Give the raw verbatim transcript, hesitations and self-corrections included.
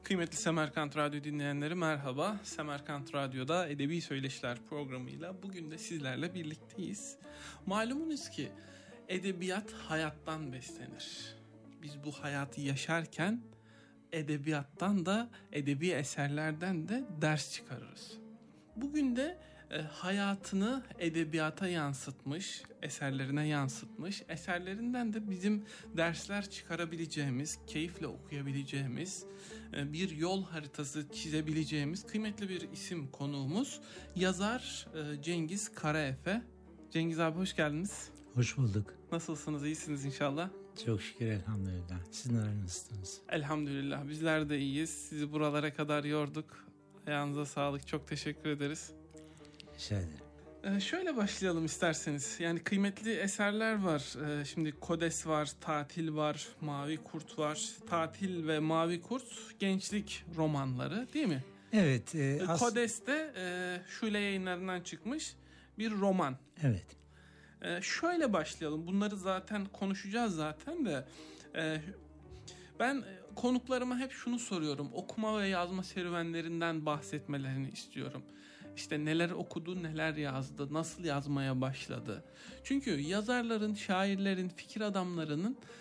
Kıymetli Semerkant Radyo dinleyenleri merhaba. Semerkant Radyo'da Edebi Söyleşiler programıyla bugün de sizlerle birlikteyiz. Malumunuz ki edebiyat hayattan beslenir. Biz bu hayatı yaşarken edebiyattan da, edebi eserlerden de ders çıkarırız. Bugün de e, hayatını edebiyata yansıtmış, eserlerine yansıtmış, eserlerinden de bizim dersler çıkarabileceğimiz, keyifle okuyabileceğimiz, e, bir yol haritası çizebileceğimiz kıymetli bir isim konuğumuz yazar e, Cengiz Karaefe. Cengiz abi hoş geldiniz. Hoş bulduk. Nasılsınız? İyisiniz inşallah. Çok şükür elhamdülillah. Siz neler nasılsınız? Elhamdülillah bizler de iyiyiz. Sizi buralara kadar yorduk. Ayağınıza sağlık. Çok teşekkür ederiz. Rica ederim. Ee, şöyle başlayalım isterseniz. Yani kıymetli eserler var. Ee, şimdi Kodes var, Tatil var, Mavi Kurt var. Tatil ve Mavi Kurt gençlik romanları değil mi? Evet. E, as- Kodes de e, Şule Yayınlarından çıkmış bir roman. Evet. Ee, şöyle başlayalım. Bunları zaten konuşacağız zaten de. E, ben konuklarıma hep şunu soruyorum. Okuma ve yazma serüvenlerinden bahsetmelerini istiyorum. İşte neler okudu, neler yazdı, nasıl yazmaya başladı. Çünkü yazarların, şairlerin, fikir adamlarının